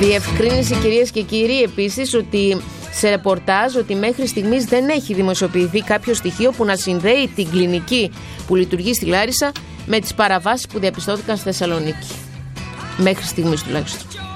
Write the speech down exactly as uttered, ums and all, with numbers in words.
Διευκρίνησε, κυρίες και κύριοι, επίσης ότι σε ρεπορτάζ ότι μέχρι στιγμής δεν έχει δημοσιοποιηθεί κάποιο στοιχείο που να συνδέει την κλινική που λειτουργεί στη Λάρισα με τις παραβάσεις που διαπιστώθηκαν στη Θεσσαλονίκη. Μέχρι στιγμής τουλάχιστον.